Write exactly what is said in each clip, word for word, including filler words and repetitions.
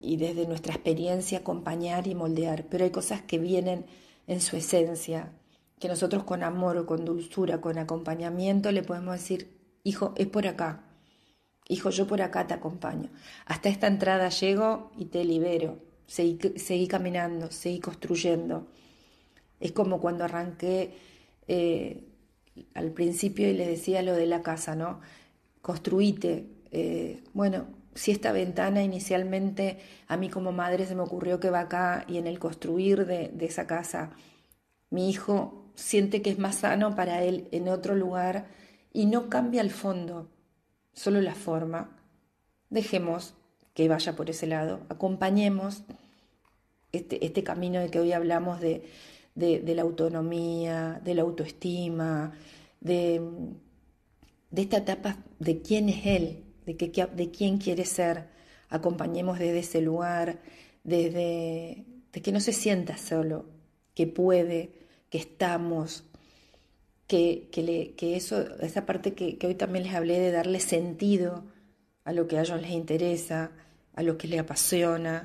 y desde nuestra experiencia acompañar y moldear, pero hay cosas que vienen en su esencia, que nosotros con amor, con dulzura, con acompañamiento le podemos decir, hijo, es por acá, hijo, yo por acá te acompaño, hasta esta entrada llego y te libero, seguí, seguí caminando, seguí construyendo. Es como cuando arranqué eh, al principio y les decía lo de la casa, ¿no? Construíte. Eh, bueno, si esta ventana inicialmente a mí como madre se me ocurrió que va acá y en el construir de, de esa casa mi hijo siente que es más sano para él en otro lugar y no cambia el fondo, solo la forma, dejemos que vaya por ese lado, acompañemos este, este camino de que hoy hablamos de, de, de la autonomía, de la autoestima, de, de esta etapa de quién es él, de, que, de quién quiere ser. Acompañemos desde ese lugar, desde de que no se sienta solo, que puede, que estamos, que, que, le, que eso, esa parte que, que hoy también les hablé de darle sentido a lo que a ellos les interesa, a lo que les apasiona,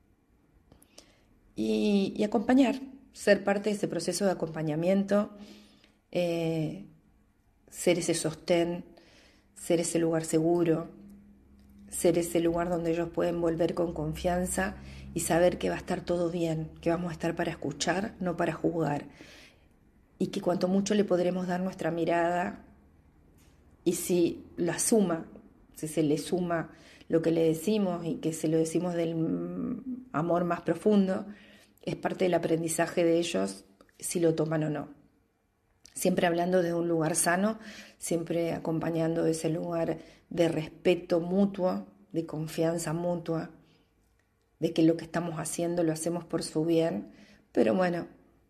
y, y acompañar, ser parte de ese proceso de acompañamiento, eh, ser ese sostén, ser ese lugar seguro, ser ese lugar donde ellos pueden volver con confianza y saber que va a estar todo bien, que vamos a estar para escuchar, no para juzgar, y que cuanto mucho le podremos dar nuestra mirada, y si la suma, si se le suma lo que le decimos y que se lo decimos del amor más profundo, es parte del aprendizaje de ellos si lo toman o no. Siempre hablando de un lugar sano, siempre acompañando de ese lugar de respeto mutuo, de confianza mutua, de que lo que estamos haciendo lo hacemos por su bien, pero bueno,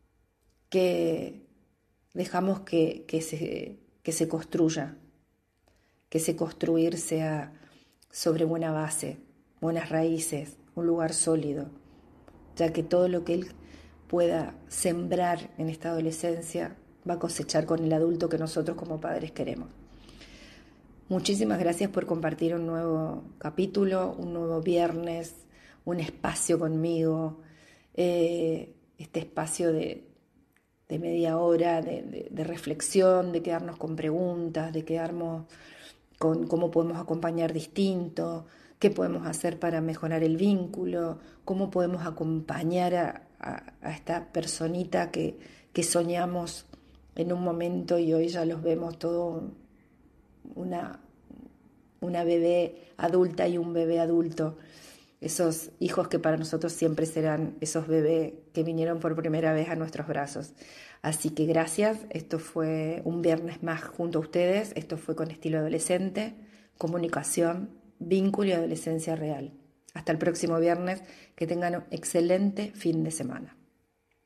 que dejamos que, que, se, que se construya, que ese construir sea sobre buena base, buenas raíces, un lugar sólido, ya que todo lo que él pueda sembrar en esta adolescencia va a cosechar con el adulto que nosotros como padres queremos. Muchísimas gracias por compartir un nuevo capítulo, un nuevo viernes, un espacio conmigo, eh, este espacio de, de media hora de, de, de reflexión, de quedarnos con preguntas, de quedarnos con cómo podemos acompañar distinto, qué podemos hacer para mejorar el vínculo, cómo podemos acompañar a, a, a esta personita que, que soñamos en un momento y hoy ya los vemos todo una, una bebé adulta y un bebé adulto, esos hijos que para nosotros siempre serán esos bebés que vinieron por primera vez a nuestros brazos. Así que gracias, esto fue un viernes más junto a ustedes, esto fue Con Estilo Adolescente, comunicación, vínculo y adolescencia real. Hasta el próximo viernes, que tengan un excelente fin de semana.